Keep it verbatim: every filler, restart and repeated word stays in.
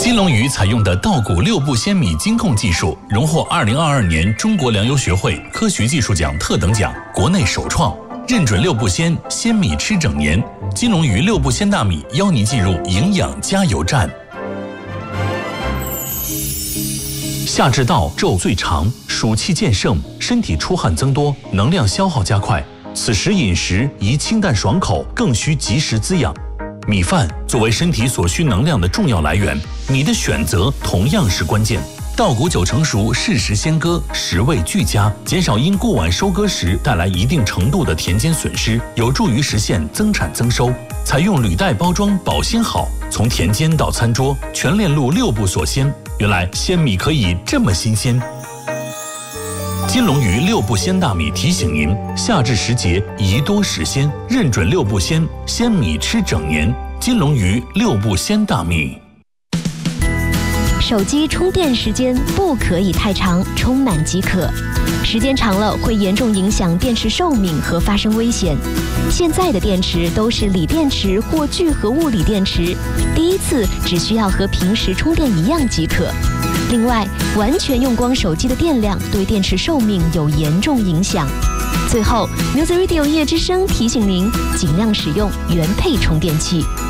金龙鱼采用的稻谷六步鲜米精控技术，荣获二零二二年中国粮油学会科学技术奖特等奖，国内首创，认准六步鲜，鲜米吃整年。金龙鱼六步鲜大米邀您进入营养加油站。夏至到，昼最长，暑气渐盛，身体出汗增多，能量消耗加快。此时饮食宜清淡爽口，更需及时滋养。米饭作为身体所需能量的重要来源，米的选择同样是关键。稻谷九成熟，适时鲜割，食味俱佳，减少因过晚收割时带来一定程度的田间损失，有助于实现增产增收。采用铝袋包装，保鲜好，从田间到餐桌，全链路六步锁鲜。原来鲜米可以这么新鲜。金龙鱼六步鲜大米提醒您：夏至时节宜多食鲜，认准六步鲜，鲜米吃整年。金龙鱼六步鲜大米。 手机充电时间不可以太长，充满即可。时间长了会严重影响电池寿命和发生危险。现在的电池都是锂电池或聚合物锂电池，第一次只需要和平时充电一样即可。另外，完全用光手机的电量对电池寿命有严重影响。最后 ，Music Radio 夜之声提醒您，尽量使用原配充电器。